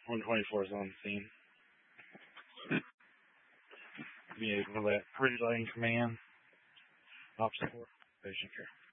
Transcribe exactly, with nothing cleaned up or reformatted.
one twenty-four is on the scene. Be able to let relay command, op support, patient care.